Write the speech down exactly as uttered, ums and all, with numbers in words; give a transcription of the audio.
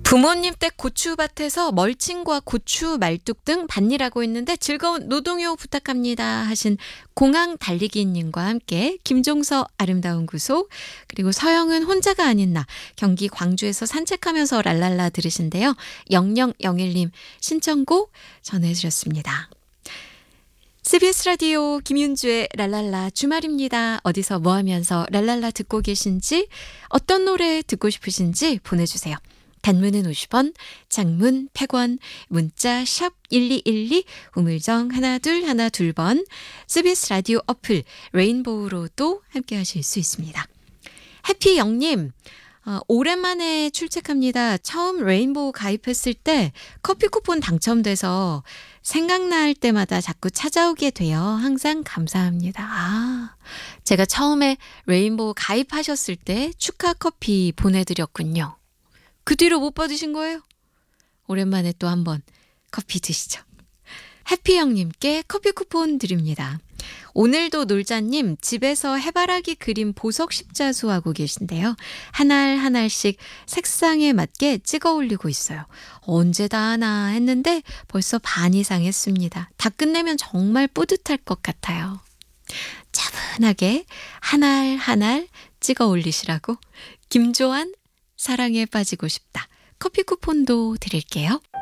부모님 댁 고추밭에서 멀칭과 고추 말뚝 등 밭일하고 있는데 즐거운 노동요 부탁합니다 하신 공항 달리기님과 함께 김종서 아름다운 구속, 그리고 서영은 혼자가 아닌 나, 경기 광주에서 산책하면서 랄랄라 들으신데요. 영영영일님 신청곡 전해드렸습니다. 씨비에스 라디오 김윤주의 랄랄라 주말입니다. 어디서 뭐 하면서 랄랄라 듣고 계신지, 어떤 노래 듣고 싶으신지 보내주세요. 단문은 오십 원, 장문 백 원, 문자 샵 일이일이, 우물정 하나 둘 하나 둘 번, 씨비에스 라디오 어플 레인보우로도 함께 하실 수 있습니다. 해피영님, 어, 오랜만에 출첵합니다. 처음 레인보우 가입했을 때 커피 쿠폰 당첨돼서 생각날 때마다 자꾸 찾아오게 돼요. 항상 감사합니다. 아, 제가 처음에 레인보우 가입하셨을 때 축하 커피 보내드렸군요. 그 뒤로 못 받으신 거예요? 오랜만에 또 한번 커피 드시죠. 해피영님께 커피 쿠폰 드립니다. 오늘도 놀자님, 집에서 해바라기 그림 보석 십자수 하고 계신데요. 한 알 한 알씩 색상에 맞게 찍어 올리고 있어요. 언제 다 하나 했는데 벌써 반 이상 했습니다. 다 끝내면 정말 뿌듯할 것 같아요. 차분하게 한 알 한 알 찍어 올리시라고. 김조한, 사랑에 빠지고 싶다. 커피 쿠폰도 드릴게요.